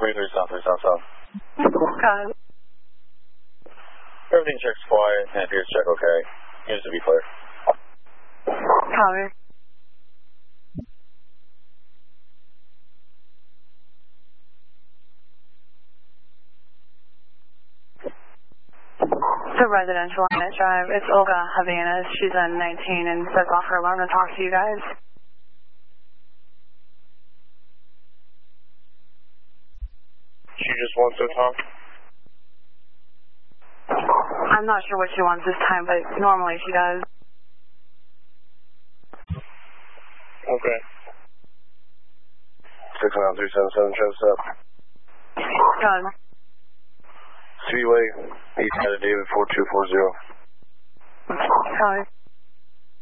23 South 3 South South. Got it. Everything checks quiet, and appears to check okay. Needs to be clear. Copy. So residential on that drive. It's Olga Havenas. She's on 19 and sets off her alarm to talk to you guys. She just wants to talk? I'm not sure what she wants this time, but normally she does. Okay. 69377 shows up. Done. Speedway, East side of David 4240. Copy.